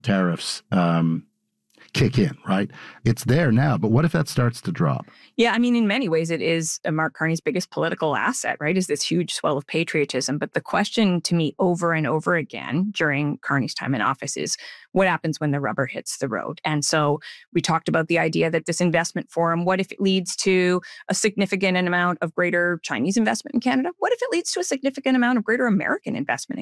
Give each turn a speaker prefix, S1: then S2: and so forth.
S1: tariffs kick in, right? It's there now, but what if that starts to drop?
S2: Yeah, I mean, in many ways, it is Mark Carney's biggest political asset, right? Is this huge swell of patriotism. But the question to me over and over again during Carney's time in office is what happens when the rubber hits the road? And so we talked about the idea that this investment forum, what if it leads to a significant amount of greater Chinese investment in Canada? What if it leads to a significant amount of greater American investment in